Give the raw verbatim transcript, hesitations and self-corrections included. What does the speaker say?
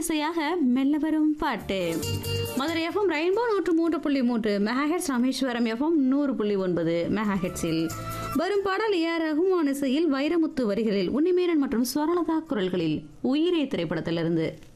இசையாக மெல்ல வரும் பாட்டு. மதுரை எஃப்எம் ரெயின்போ நூற்று மூன்று புள்ளி மூன்று மெகாஹெட்ஸ், ராமேஸ்வரம் எஃப்எம் நூறு புள்ளி ஒன்பது மெகாஹெட்ஸில் வரும் பாடல் ஏ ஆர் ரஹ்மான் இசையில் வைரமுத்து வரிகளில் உன்னிமேனன் மற்றும் ஸ்வரலதா குரல்களில் உயிரே திரைப்படத்திலிருந்து.